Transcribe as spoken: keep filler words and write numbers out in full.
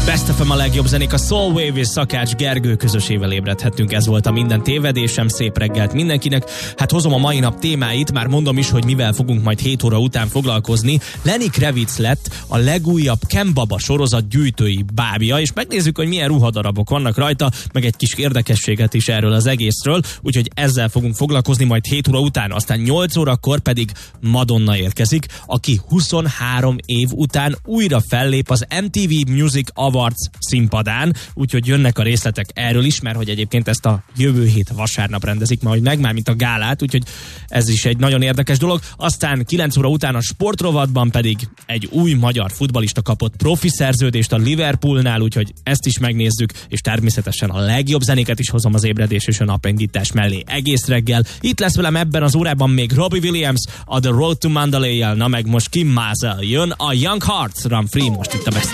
Best ef em a legjobb zenék, a Soulwave és Szakács Gergő közösével ébredhettünk. Ez volt a Minden tévedésem. Szép reggelt mindenkinek. Hát hozom a mai nap témáit, már mondom is, hogy mivel fogunk majd hét óra után foglalkozni. Lenny Kravitz lett a legújabb Ken Baba sorozat gyűjtői bábja, és megnézzük, hogy milyen ruhadarabok vannak rajta, meg egy kis érdekességet is erről az egészről, úgyhogy ezzel fogunk foglalkozni majd hét óra után. Aztán nyolc órakor pedig Madonna érkezik, aki huszonhárom év után újra fellép az em té vé Music Awards színpadán, úgyhogy jönnek a részletek erről is, mert hogy egyébként ezt a jövő hét vasárnap rendezik majd meg, mármint a gálát, úgyhogy ez is egy nagyon érdekes dolog. Aztán kilenc óra után a sportrovatban pedig egy új magyar futballista kapott profi szerződést a Liverpoolnál, úgyhogy ezt is megnézzük, és természetesen a legjobb zenéket is hozom az ébredés és a napindítás mellé egész reggel. Itt lesz velem ebben az órában még Robbie Williams, a The Road to Mandalay-jel, na meg most Kim Mazel jön, a Young Hearts Run Free most itt a Best